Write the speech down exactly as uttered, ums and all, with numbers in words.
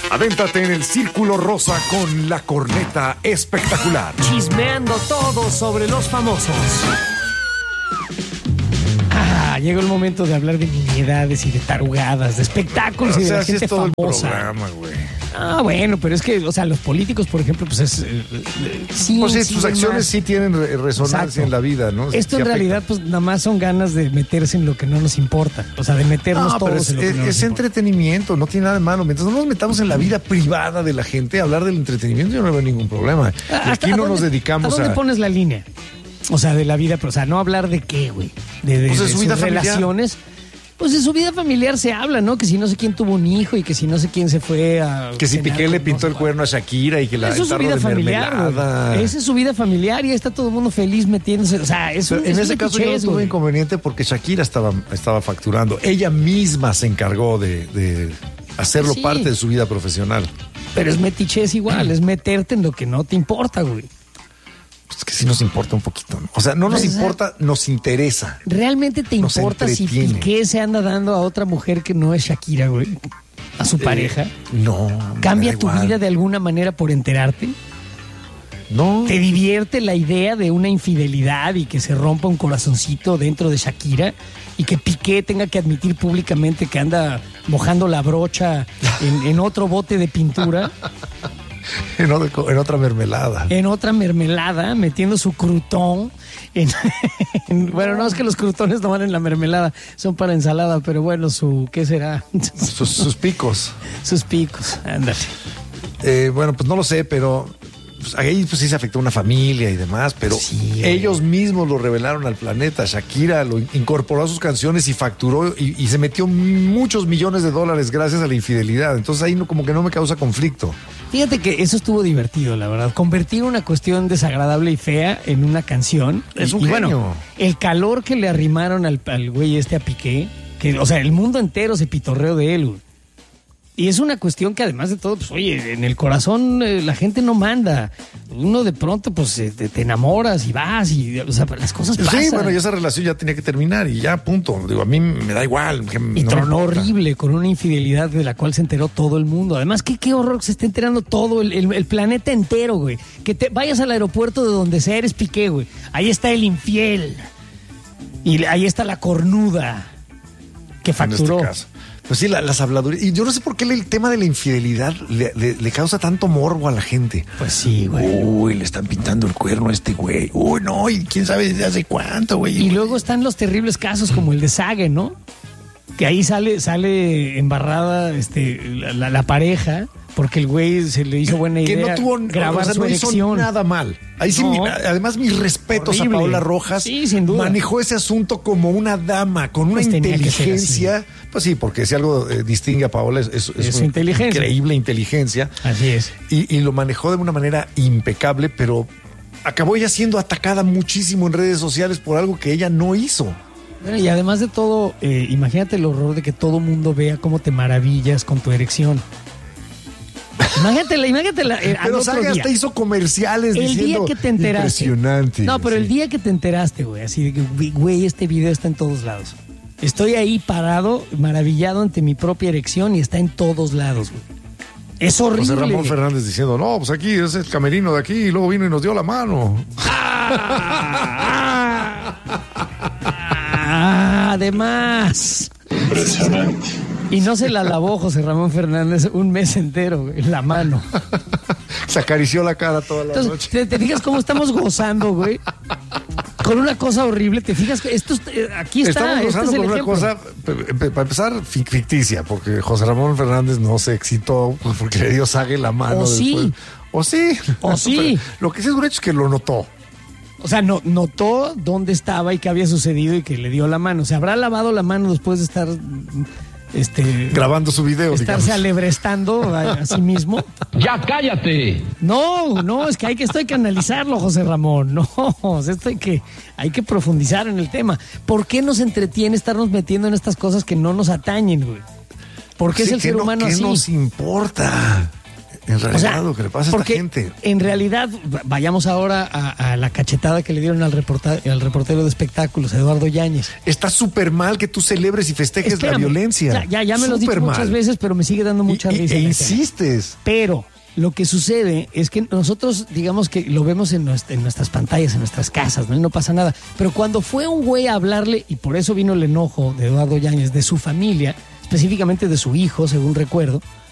Adéntrate en el Círculo Rosa con la corneta espectacular. Chismeando todo sobre los famosos. Ah, llegó el momento de hablar de niñedades y de tarugadas, de espectáculos O y de sea, la así gente es todo famosa. el programa, güey. Ah, bueno, pero es que, o sea, los políticos, por ejemplo, pues es... Eh, sí, Pues sí, sí, sus acciones más. sí tienen re- resonancia Exacto. en la vida, ¿no? Esto Sí en realidad, afecta. pues nada más son ganas de meterse en lo que no nos importa. O sea, de meternos No, todos pero es, en lo que es- no nos es importa. entretenimiento, no tiene nada de malo. Mientras no nos metamos en la vida privada de la gente, hablar del entretenimiento yo no veo ningún problema. Y ¿Hasta aquí a no nos dónde- dedicamos ¿A dónde a... pones la línea? O sea, de la vida, pero, o sea, no hablar de qué, güey. De, de, Pues de de su sus vida familiar. relaciones. Pues de su vida familiar se habla, ¿no? Que si no sé quién tuvo un hijo y que si no sé quién se fue a... Que si cenar Piqué con le no pintó sé el cuál. cuerno a Shakira y que la Eso es su tarro vida de familiar, mermelada. güey. Esa es su vida familiar y ahí está todo el mundo feliz metiéndose. O sea, es un, Pero en es ese un caso yo no clichés, tuve güey. inconveniente porque Shakira estaba, estaba facturando. Ella misma se encargó de, de hacerlo Sí. parte de su vida profesional. Pero es metiches igual, es meterte en lo que no te importa, güey. Pues es que sí nos importa un poquito, ¿no? O sea, no nos Pues, importa, nos interesa. ¿Realmente te Nos importa si entretiene. Piqué se anda dando a otra mujer que no es Shakira, güey? A su pareja. Eh, no. ¿Cambia me da tu igual. vida de alguna manera por enterarte? No. ¿Te divierte la idea de una infidelidad y que se rompa un corazoncito dentro de Shakira? Y que Piqué tenga que admitir públicamente que anda mojando la brocha en, en otro bote de pintura, En, otro- en otra mermelada. en otra mermelada, metiendo su crutón. En, en- bueno, no es que los crutones no van en la mermelada, son para ensalada, pero bueno, su, ¿qué será? Sus, sus picos. Sus picos, ándale. Eh, bueno, pues no lo sé, pero pues, ahí pues sí se afectó una familia y demás, pero Sí, güey. ellos mismos lo revelaron al planeta. Shakira lo incorporó a sus canciones y facturó y, y se metió muchos millones de dólares gracias a la infidelidad. Entonces ahí no, como que no me causa conflicto. Fíjate que eso estuvo divertido, la verdad. Convertir una cuestión desagradable y fea en una canción. Es Y- un y genio. bueno, el calor que le arrimaron al, al güey este a Piqué, que, o sea, el mundo entero se pitorreó de él, güey. Y es una cuestión que además de todo, pues oye, en el corazón eh, la gente no manda. Uno de pronto, pues eh, te, te enamoras y vas y, o sea, las cosas pasan. Sí, bueno, y esa relación ya tenía que terminar y ya, punto. Digo, a mí me da igual. que Y no me tronó importa. horrible con una infidelidad de la cual se enteró todo el mundo. Además, qué, qué horror que se esté enterando todo el, el- el planeta entero, güey. Que te vayas al aeropuerto de donde sea, eres Piqué, güey. Ahí está el infiel. Y ahí está la cornuda que facturó. En este caso. Pues sí, la- las habladurías. Y yo no sé por qué el tema de la infidelidad le, le- le causa tanto morbo a la gente. Pues sí, güey. Uy, le están pintando el cuerno a este güey. Uy, no, y quién sabe desde hace cuánto, güey. Y luego están los terribles casos como el de Sage, ¿no? Que ahí sale, sale embarrada este, la, la- la pareja, porque el güey se le hizo buena que idea no tuvo grabar o sea, su no hizo erección. nada mal. Ahí sí, No. mi- además mis respetos Horrible. a Paola Rojas. Sí, sin duda. Manejó ese asunto como una dama, con una Pues tenía que ser inteligencia. Pues sí, porque si algo eh, distingue a Paola es, es, Es su una inteligencia. increíble inteligencia. Así es. Y, y lo manejó de una manera impecable, pero acabó ella siendo atacada muchísimo en redes sociales por algo que ella no hizo. Bueno, y además de todo, eh, imagínate el horror de que todo mundo vea cómo te maravillas con tu erección. Imagínatela, imagínatela. eh, al Pero otro Saga día. hasta hizo comerciales El día diciendo que te enteraste. impresionante. No, pero Sí. el día que te enteraste, güey, así de que, güey, este video está en todos lados. Estoy ahí parado, maravillado ante mi propia erección y está en todos lados, güey. Es horrible. José Ramón Fernández diciendo, no, pues aquí es el camerino de aquí, y luego vino y nos dio la mano. Ah, ah, además. Impresionante. Y no se la lavó José Ramón Fernández un mes entero, güey, la mano. Se acarició la cara toda la Entonces, noche. ¿te, te fijas cómo estamos gozando, güey? Con una cosa horrible, ¿te fijas? que Esto es- eh, aquí está, Estamos este gozando es el con una ejemplo. cosa, pe- pe- para empezar, fic- ficticia, porque José Ramón Fernández no se excitó pues, porque le dio Sague la mano. O sí. después. O sí. O sí. Pero lo que sí es un hecho es que lo notó. O sea, no, notó dónde estaba y qué había sucedido y que le dio la mano. Se habrá lavado la mano después de estar este, Grabando su video, estarse digamos. alebrestando a, a sí mismo. ¡Ya cállate! No, no, es que hay que, esto hay que analizarlo, José Ramón. No, o sea, esto hay que, hay que profundizar en el tema. ¿Por qué nos entretiene estarnos metiendo en estas cosas que no nos atañen, güey? ¿Por qué Sí, es el ¿qué ser no- humano ¿qué así? nos importa? En realidad, O sea, lo que le pasa a esta porque gente. en realidad, vayamos ahora a, a la cachetada que le dieron al, reporta- al reportero de espectáculos, Eduardo Yáñez. Está súper mal que tú celebres y festejes Espérame, la violencia. Ya, ya, ya me lo has dicho Súper muchas mal. veces, pero me sigue dando mucha Y- y- risa. e la escena. insistes. Pero lo que sucede es que nosotros, digamos que lo vemos en, nuestra- en nuestras pantallas, en nuestras casas, ¿no? Y no pasa nada. Pero cuando fue un güey a hablarle, y por eso vino el enojo de Eduardo Yáñez, de su familia, específicamente de su hijo, según recuerdo,